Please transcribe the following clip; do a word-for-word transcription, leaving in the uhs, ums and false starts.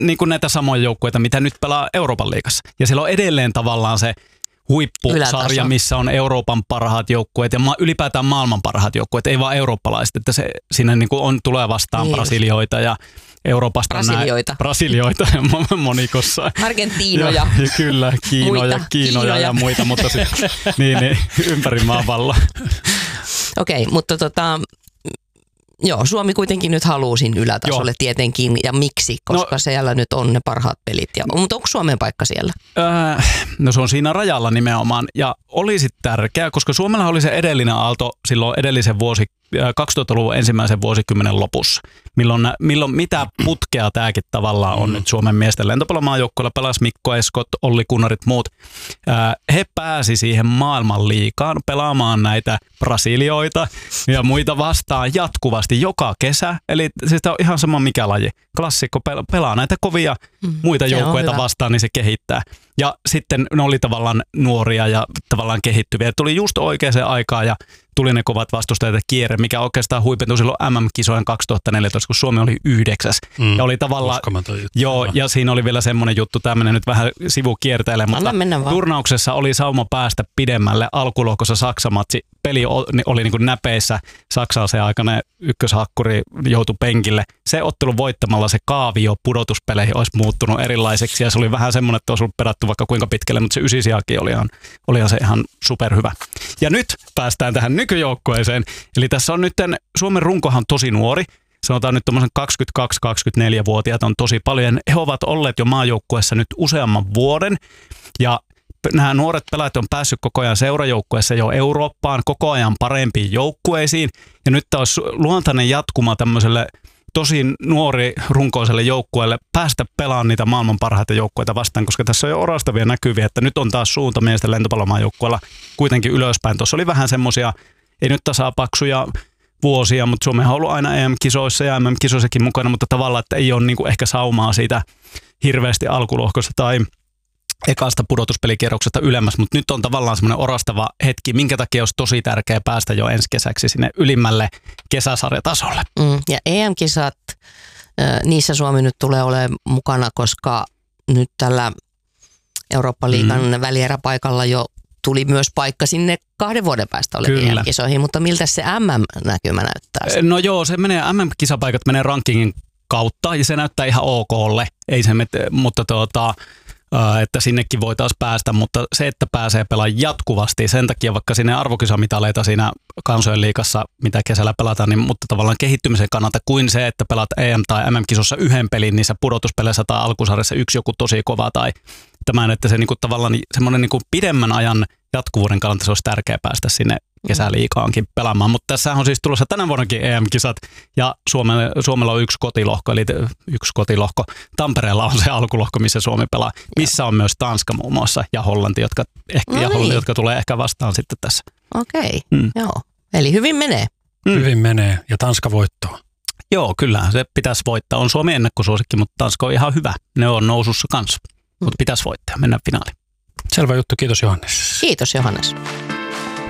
niin kuin näitä samoja joukkueita, mitä nyt pelaa Euroopan liigassa. Ja siellä on edelleen tavallaan se huippusarja, Ylätaso. Missä on Euroopan parhaat joukkueet ja ma- ylipäätään maailman parhaat joukkueet, ei vaan eurooppalaiset, että se siinä niin kuin on, tulee vastaan niin. Brasilioita ja Euroopasta Brasilioita. Nää, Brasilioita monikossa. Argentiinoja. Ja, ja kyllä, Kiinoja, muita, Kiinoja, Kiinoja ja muita, mutta sit, niin, niin, ympäri maapalloa. Okei, okay, mutta tota, joo, Suomi kuitenkin nyt haluaa sinne ylätasolle joo. tietenkin, ja miksi? Koska no, siellä nyt on ne parhaat pelit. Ja, mutta onko Suomen paikka siellä? Öö, no se on siinä rajalla nimenomaan, ja olisi tärkeää, koska Suomella oli se edellinen aalto silloin edellisen vuosi, kaksituhattaluvun ensimmäisen vuosikymmenen lopussa, milloin, milloin mitä putkea tämäkin tavallaan on mm. nyt Suomen miesten lentopallomaajoukkueella, pelasi Mikko Eskot, Olli Kunnarit, muut. He pääsi siihen maailman liigaan pelaamaan näitä Brasilioita ja muita vastaan jatkuvasti joka kesä, eli siis on ihan sama mikä laji. Klassikko pelaa näitä kovia mm. muita joukkueita vastaan, niin se kehittää. Ja sitten ne oli tavallaan nuoria ja tavallaan kehittyviä. Tuli just oikeaan aikaan ja tuli ne kovat vastustajat kierre, mikä oikeastaan huipentui silloin M M-kisojen kaksituhattaneljätoista, kun Suomi oli yhdeksäs. Mm, ja oli tavallaan, joo, ja siinä oli vielä semmoinen juttu, tämmöinen nyt vähän sivukierteille, mutta turnauksessa oli sauma päästä pidemmälle. Alkulohkossa Saksa-matsi, peli oli, oli niin kuin näpeissä, Saksa se aikainen ykköshakkuri joutui penkille. Se ottelu voittamalla se kaavio pudotuspeleihin olisi muuttunut erilaiseksi, ja se oli vähän semmoinen, että olisi ollut pedattu vaikka kuinka pitkälle, mutta se ysisijakin oli ihan, olihan se ihan superhyvä. Ja nyt päästään tähän nykyjoukkueeseen. Eli tässä on nyt, Suomen runkohan on tosi nuori. Sanotaan nyt tuommoisen kaksikymmentäkaksi kaksikymmentäneljä-vuotiaat on tosi paljon. He ovat olleet jo maajoukkueessa nyt useamman vuoden. Ja nämä nuoret pelaajat on päässyt koko ajan seurajoukkueessa jo Eurooppaan, koko ajan parempiin joukkueisiin. Ja nyt olisi luontainen jatkuma tämmöiselle tosi nuori runkoiselle joukkueelle päästä pelaamaan niitä maailman parhaita joukkueita vastaan, koska tässä on jo orastavia näkyviä, että nyt on taas suunta miesten lentopallomaajoukkueella kuitenkin ylöspäin. Tuossa oli vähän semmoisia, ei nyt tasapaksuja vuosia, mutta Suomi on ollut aina E M-kisoissa ja M M-kisoissakin mukana, mutta tavallaan, että ei ole niinku ehkä saumaa siitä hirveästi alkulohkosta tai ekasta pudotuspelikierroksesta ylemmäs, mutta nyt on tavallaan semmoinen orastava hetki, minkä takia olisi tosi tärkeää päästä jo ensi kesäksi sinne ylimmälle kesäsarjatasolle. Mm, ja E M-kisat, niissä Suomi nyt tulee olemaan mukana, koska nyt tällä Eurooppa-liigan mm. välieräpaikalla jo tuli myös paikka sinne kahden vuoden päästä oleviin E M-kisoihin, mutta miltä se M M-näkymä näyttää? No joo, se menee, M M-kisapaikat menee rankingin kautta ja se näyttää ihan okolle, ei se, mutta tuota, että sinnekin voitaisiin päästä, mutta se, että pääsee pelaamaan jatkuvasti, sen takia vaikka sinne arvokisamitaleita siinä kansojen liigassa, mitä kesällä pelataan, niin, mutta tavallaan kehittymisen kannalta kuin se, että pelaat E M- tai M M-kisossa yhden pelin niissä pudotuspeleissä tai alkusarjassa yksi joku tosi kova tai tämän, että se niinku tavallaan semmoinen niinku pidemmän ajan jatkuvuuden kannalta se olisi tärkeää päästä sinne kesäliigaankin pelaamaan, mutta tässä on siis tulossa tänä vuonnakin E M-kisat ja Suomella, Suomella on yksi kotilohko, eli yksi kotilohko. Tampereella on se alkulohko, missä Suomi pelaa, missä on myös Tanska muun muassa ja Hollanti, jotka, ehkä, no ja Hollanti, niin. jotka tulee ehkä vastaan sitten tässä. Okei, mm. joo. Eli hyvin menee. Mm. Hyvin menee ja Tanska voittaa. Joo, kyllä se pitäisi voittaa. On Suomi ennakkosuosikki, mutta Tanska on ihan hyvä. Ne on nousussa kanssa, mm. mutta pitäisi voittaa, mennä finaaliin. Selvä juttu, kiitos Johannes. Kiitos Johannes.